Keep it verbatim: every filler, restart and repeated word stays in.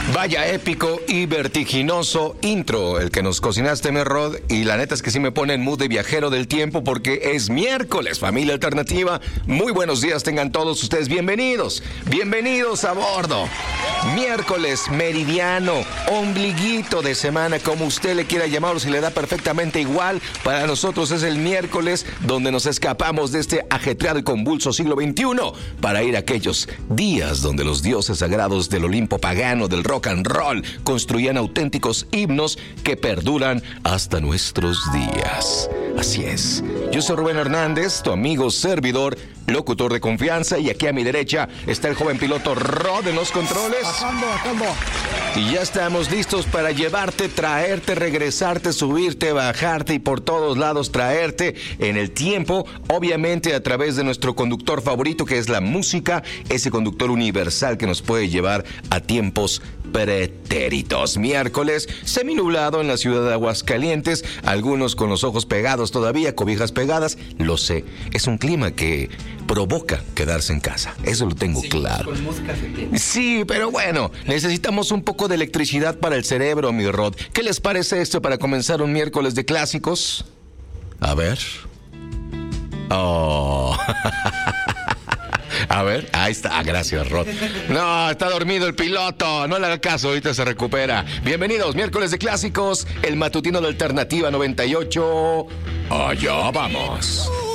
Vaya épico y vertiginoso intro el que nos cocinaste, mi Rod, y la neta es que sí me pone en mood de viajero del tiempo porque es miércoles, familia alternativa. Muy buenos días tengan todos ustedes, bienvenidos, bienvenidos a bordo. Miércoles meridiano, ombliguito de semana, como usted le quiera llamar o si le da perfectamente igual. Para nosotros es el miércoles donde nos escapamos de este ajetreado y convulso siglo veintiuno para ir a aquellos días donde los dioses sagrados del Olimpo pagano, del rock and roll, construían auténticos himnos que perduran hasta nuestros días. Así es. Yo soy Rubén Hernández, tu amigo servidor, locutor de confianza, y aquí a mi derecha está el joven piloto Rod en los controles. Bajando, bajando. Y ya estamos listos para llevarte, traerte, regresarte, subirte, bajarte y por todos lados traerte en el tiempo, obviamente a través de nuestro conductor favorito, que es la música, ese conductor universal que nos puede llevar a tiempos pretéritos. Miércoles, seminublado en la ciudad de Aguascalientes, algunos con los ojos pegados todavía, cobijas pegadas, lo sé, es un clima que provoca quedarse en casa, eso lo tengo sí, claro. Con música se tiene. Sí, pero bueno, necesitamos un poco de electricidad para el cerebro, mi Rod. ¿Qué les parece esto para comenzar un miércoles de clásicos? A ver. Oh... A ver, ahí está. Ah, gracias, Rod. No, está dormido el piloto. No le haga caso, ahorita se recupera. Bienvenidos, miércoles de clásicos, el matutino de Alternativa noventa y ocho. Allá vamos.